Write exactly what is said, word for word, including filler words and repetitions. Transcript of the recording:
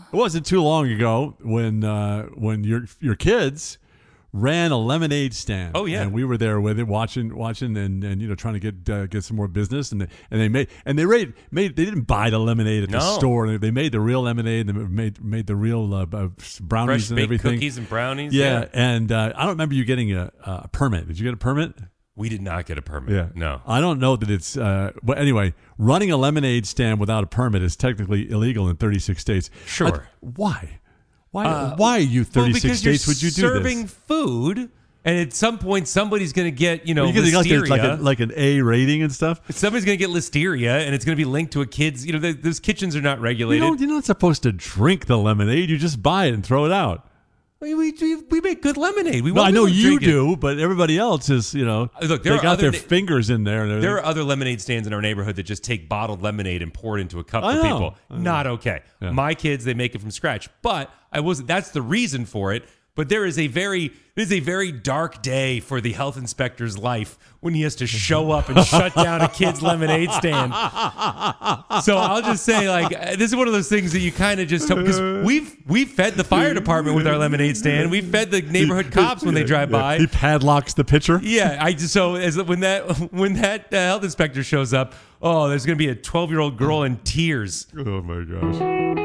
it wasn't too long ago when uh, when your your kids ran a lemonade stand. Oh yeah, and we were there with it, watching, watching, and, and you know trying to get uh, get some more business. And they, and they made and they made, made they didn't buy the lemonade at the no. store. They made the real lemonade. And they made made the real uh, brownies Fresh and baked everything. Cookies and brownies. Yeah, yeah. and uh, I don't remember you getting a, a permit. Did you get a permit? We did not get a permit. Yeah, no. I don't know that it's. Uh, but anyway, running a lemonade stand without a permit is technically illegal in thirty-six states. Sure. I, why? Why? Uh, why are you thirty-six well, states? Would you do serving this? food? And at some point, somebody's going to get, you know, Are you getting listeria. like, a, like, a, like an A rating and stuff? Somebody's going to get listeria, and it's going to be linked to a kid's. You know, the, those kitchens are not regulated. You know, you're not supposed to drink the lemonade. You just buy it and throw it out. We we, we make good lemonade. We no, want I know people to you drink it. do, but everybody else is, you know, Look, there they are got other their na- fingers in there. And There everything. are other lemonade stands in our neighborhood that just take bottled lemonade and pour it into a cup I for know. people. I know. Not okay. Yeah. My kids, they make it from scratch. But I wasn't. That's the reason for it. But there is a very, it is a very dark day for the health inspector's life when he has to show up and shut down a kid's lemonade stand. So I'll just say, like, this is one of those things that you kind of just hope, because we've we've fed the fire department with our lemonade stand. We've fed the neighborhood cops when they drive by. He padlocks the pitcher. Yeah, I just so as when that when that uh, health inspector shows up, oh, there's gonna be a twelve year old girl in tears. Oh my gosh.